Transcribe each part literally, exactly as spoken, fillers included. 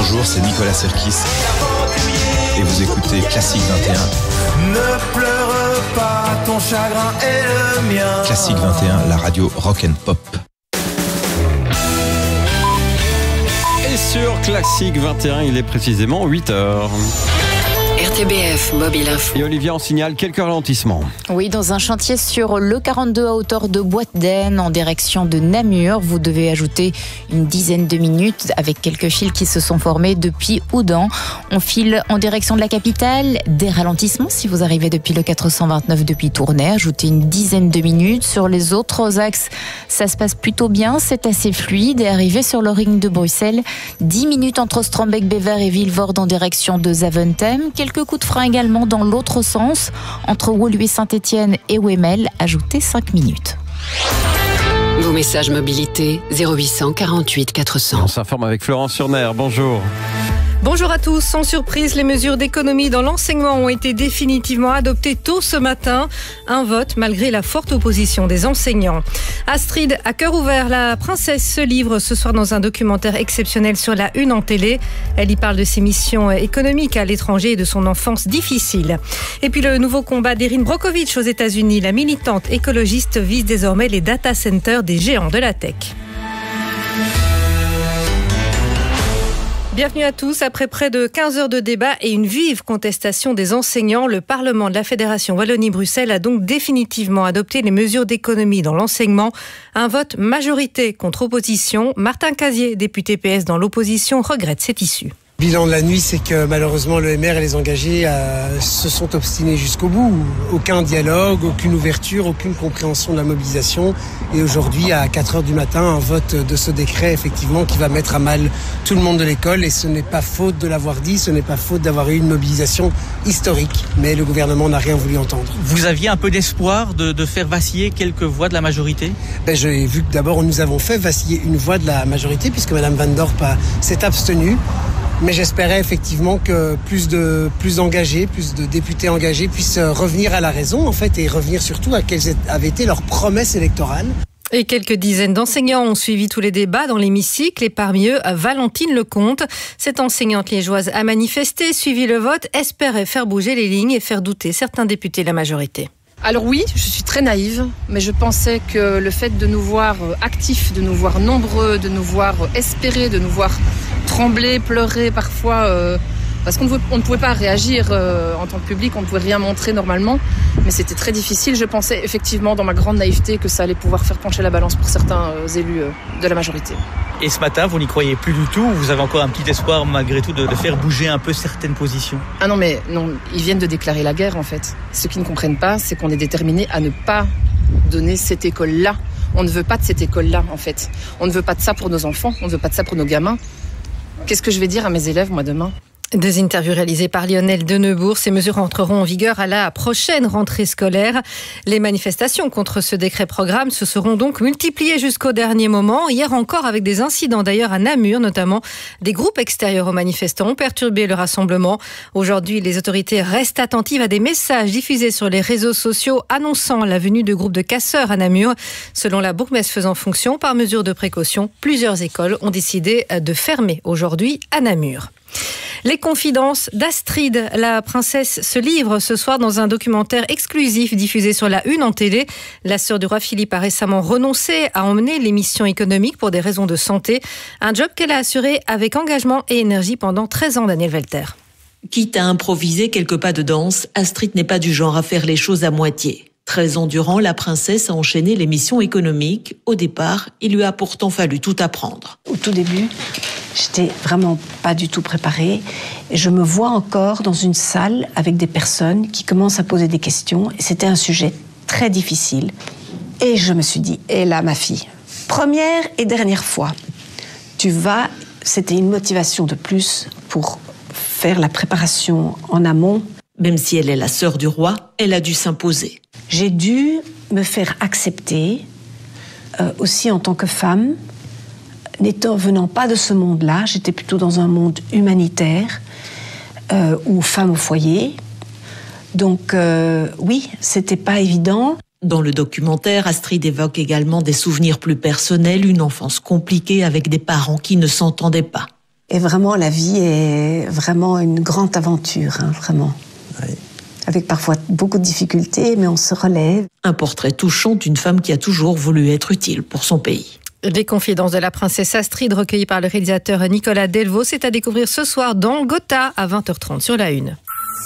Bonjour, c'est Nicolas Serkis et vous écoutez Classique vingt et un. Ne pleure pas, ton chagrin est le mien. Classique vingt et un, la radio rock and pop. Et sur Classique vingt et un, il est précisément huit heures. R T B F, Mobile Info. Et Olivia en signale quelques ralentissements. Oui, dans un chantier sur le quarante-deux à hauteur de Boîte-d'Aisne en direction de Namur. Vous devez ajouter une dizaine de minutes avec quelques fils qui se sont formés depuis Houdan. On file en direction de la capitale. Des ralentissements si vous arrivez depuis le quatre cent vingt-neuf depuis Tournai. Ajoutez une dizaine de minutes. Sur les autres axes, ça se passe plutôt bien. C'est assez fluide. Et arrivé sur le ring de Bruxelles, dix minutes entre Strombeek-Bever et Vilvoorde en direction de Zaventem. Quelques coups de frein également dans l'autre sens, entre Woluwe-Saint-Étienne et Wemmel, ajoutez cinq minutes. Vos messages mobilité zéro huit cent quarante-huit quatre cents. On s'informe avec Florence Surner. Bonjour. Bonjour à tous. Sans surprise, les mesures d'économie dans l'enseignement ont été définitivement adoptées tôt ce matin. Un vote malgré la forte opposition des enseignants. Astrid, à cœur ouvert, la princesse se livre ce soir dans un documentaire exceptionnel sur la Une en télé. Elle y parle de ses missions économiques à l'étranger et de son enfance difficile. Et puis le nouveau combat d'Erin Brockovich aux États-Unis. La militante écologiste vise désormais les data centers des géants de la tech. Bienvenue à tous. Après près de quinze heures de débat et une vive contestation des enseignants, le Parlement de la Fédération Wallonie-Bruxelles a donc définitivement adopté les mesures d'économie dans l'enseignement. Un vote majorité contre opposition. Martin Casier, député P S dans l'opposition, regrette cette issue. Le bilan de la nuit, c'est que malheureusement le M R et les engagés euh, se sont obstinés jusqu'au bout. Aucun dialogue, aucune ouverture, aucune compréhension de la mobilisation. Et aujourd'hui, à quatre heures du matin, un vote de ce décret, effectivement, qui va mettre à mal tout le monde de l'école. Et ce n'est pas faute de l'avoir dit, ce n'est pas faute d'avoir eu une mobilisation historique. Mais le gouvernement n'a rien voulu entendre. Vous aviez un peu d'espoir de, de faire vaciller quelques voix de la majorité ? Ben, j'ai vu que d'abord, nous avons fait vaciller une voix de la majorité, puisque Mme Van Dorp a, s'est abstenue. Mais j'espérais effectivement que plus de plus engagés, plus de députés engagés puissent revenir à la raison en fait et revenir surtout à quelles avaient été leurs promesses électorales. Et quelques dizaines d'enseignants ont suivi tous les débats dans l'hémicycle et parmi eux, Valentine Lecomte. Cette enseignante liégeoise a manifesté, suivi le vote, espérait faire bouger les lignes et faire douter certains députés de la majorité. Alors oui, je suis très naïve, mais je pensais que le fait de nous voir actifs, de nous voir nombreux, de nous voir espérer, de nous voir trembler, pleurer parfois, euh, parce qu'on ne, on ne pouvait pas réagir euh, en tant que public, on ne pouvait rien montrer normalement, mais c'était très difficile. Je pensais effectivement dans ma grande naïveté que ça allait pouvoir faire pencher la balance pour certains euh, élus euh, de la majorité. Et ce matin, vous n'y croyez plus du tout ? Vous avez encore un petit espoir malgré tout de, de faire bouger un peu certaines positions ? Ah non mais non, ils viennent de déclarer la guerre en fait. Ce qu'ils ne comprennent pas, c'est qu'on est déterminé à ne pas donner cette école-là. On ne veut pas de cette école-là en fait. On ne veut pas de ça pour nos enfants, on ne veut pas de ça pour nos gamins. Qu'est-ce que je vais dire à mes élèves moi demain ? Des interviews réalisées par Lionel Denebourg. Ces mesures entreront en vigueur à la prochaine rentrée scolaire. Les manifestations contre ce décret programme se seront donc multipliées jusqu'au dernier moment. Hier encore avec des incidents d'ailleurs à Namur notamment. Des groupes extérieurs aux manifestants ont perturbé le rassemblement. Aujourd'hui, les autorités restent attentives à des messages diffusés sur les réseaux sociaux annonçant la venue de groupes de casseurs à Namur. Selon la bourgmestre faisant fonction, par mesure de précaution, plusieurs écoles ont décidé de fermer aujourd'hui à Namur. Les confidences d'Astrid, la princesse se livre ce soir dans un documentaire exclusif diffusé sur la Une en télé. La sœur du roi Philippe a récemment renoncé à emmener l'émission économique pour des raisons de santé. Un job qu'elle a assuré avec engagement et énergie pendant treize ans, Daniel Velter. Quitte à improviser quelques pas de danse, Astrid n'est pas du genre à faire les choses à moitié. treize ans durant, la princesse a enchaîné l'émission économique. Au départ, il lui a pourtant fallu tout apprendre. Au tout début, j'étais vraiment pas du tout préparée. Et je me vois encore dans une salle avec des personnes qui commencent à poser des questions. Et c'était un sujet très difficile. Et je me suis dit, et là, ma fille, première et dernière fois, tu vas... C'était une motivation de plus pour faire la préparation en amont. Même si elle est la sœur du roi, elle a dû s'imposer. J'ai dû me faire accepter, euh, aussi en tant que femme, n'étant venant pas de ce monde-là, j'étais plutôt dans un monde humanitaire, euh, ou femme au foyer. Donc euh, oui, c'était pas évident. Dans le documentaire, Astrid évoque également des souvenirs plus personnels, une enfance compliquée avec des parents qui ne s'entendaient pas. Et vraiment, la vie est vraiment une grande aventure, hein, vraiment. Oui. Avec parfois beaucoup de difficultés, mais on se relève. Un portrait touchant d'une femme qui a toujours voulu être utile pour son pays. Les confidences de la princesse Astrid, recueillies par le réalisateur Nicolas Delvaux, c'est à découvrir ce soir dans Gotha à vingt heures trente sur la Une.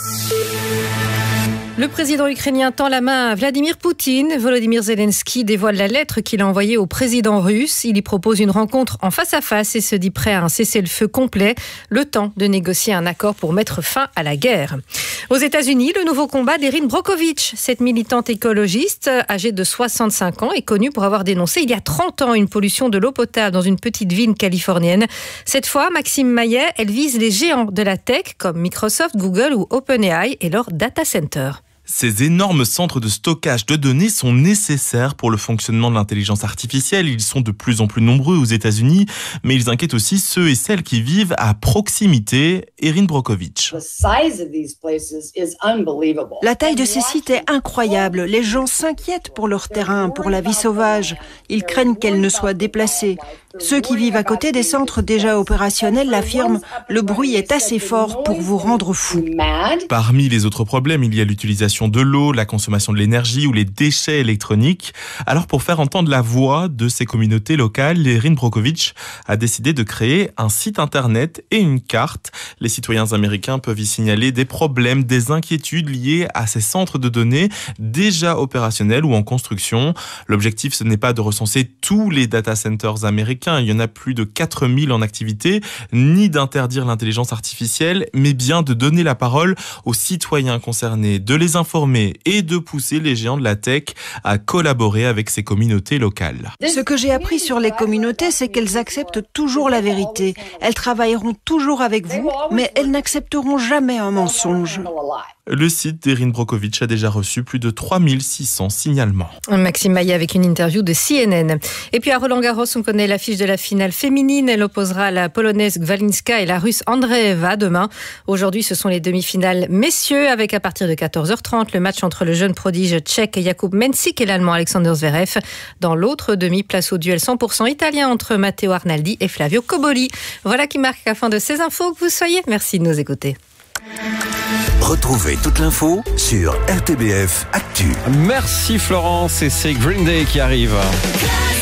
Le président ukrainien tend la main à Vladimir Poutine. Volodymyr Zelensky dévoile la lettre qu'il a envoyée au président russe. Il y propose une rencontre en face à face et se dit prêt à un cessez-le-feu complet, le temps de négocier un accord pour mettre fin à la guerre. Aux États-Unis, le nouveau combat d'Erin Brockovich. Cette militante écologiste, âgée de soixante-cinq ans, est connue pour avoir dénoncé il y a trente ans une pollution de l'eau potable dans une petite ville californienne. Cette fois, Maxime Maillet, elle vise les géants de la tech comme Microsoft, Google ou OpenAI et leurs data centers. Ces énormes centres de stockage de données sont nécessaires pour le fonctionnement de l'intelligence artificielle. Ils sont de plus en plus nombreux aux États-Unis, mais ils inquiètent aussi ceux et celles qui vivent à proximité. Erin Brockovich. La taille de ces sites est incroyable. Les gens s'inquiètent pour leur terrain, pour la vie sauvage. Ils craignent qu'elle ne soit déplacée. Ceux qui vivent à côté des centres déjà opérationnels l'affirment, le bruit est assez fort pour vous rendre fou. Parmi les autres problèmes, il y a l'utilisation de l'eau, la consommation de l'énergie ou les déchets électroniques. Alors pour faire entendre la voix de ces communautés locales, Erin Brockovich a décidé de créer un site internet et une carte. Les citoyens américains peuvent y signaler des problèmes, des inquiétudes liées à ces centres de données déjà opérationnels ou en construction. L'objectif, ce n'est pas de recenser tous les data centers américains, il y en a plus de quatre mille en activité, ni d'interdire l'intelligence artificielle, mais bien de donner la parole aux citoyens concernés, de les informer et de pousser les géants de la tech à collaborer avec ces communautés locales. Ce que j'ai appris sur les communautés, c'est qu'elles acceptent toujours la vérité. Elles travailleront toujours avec vous, mais elles n'accepteront jamais un mensonge. Le site d'Erin Brockovich a déjà reçu plus de trois mille six cents signalements. Maxime Maillet avec une interview de C N N. Et puis à Roland-Garros, on connaît l'affiche de la finale féminine. Elle opposera la polonaise Gwalinska et la russe Andreeva demain. Aujourd'hui, ce sont les demi-finales messieurs avec à partir de quatorze heures trente le match entre le jeune prodige tchèque Jakub Mensik et l'allemand Alexander Zverev. Dans l'autre demi, place au duel cent pour cent italien entre Matteo Arnaldi et Flavio Cobolli. Voilà qui marque la fin de ces infos que vous soyez. Merci de nous écouter. Retrouvez toute l'info sur R T B F Actu. Merci Florence, et c'est Green Day qui arrive.